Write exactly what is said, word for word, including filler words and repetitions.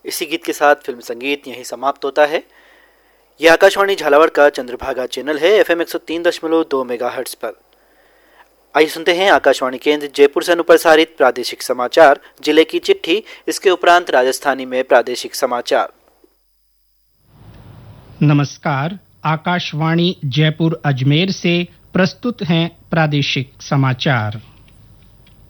इसी गीत के साथ फिल्म संगीत यहीं समाप्त होता है। यह आकाशवाणी झालावाड़ का चंद्रभागा चैनल है, एफ एम एक सौ तीन दशमलव दो मेगा हर्ट्ज पर। आइए सुनते हैं आकाशवाणी केंद्र जयपुर से अनुप्रसारित प्रादेशिक समाचार, जिले की चिट्ठी, इसके उपरांत राजस्थानी में प्रादेशिक समाचार। नमस्कार, आकाशवाणी जयपुर अजमेर से प्रस्तुत हैं प्रादेशिक समाचार।